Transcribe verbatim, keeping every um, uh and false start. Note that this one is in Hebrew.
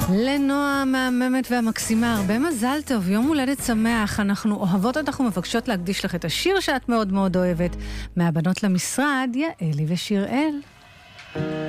לנועה המהממת והמקסימה, הרבה מזל טוב, יום הולדת שמח. אנחנו אוהבות אותך ומבקשות להקדיש לך את השיר שאת מאוד מאוד אוהבת, מהבנות למשרד, יעלי ושיראל.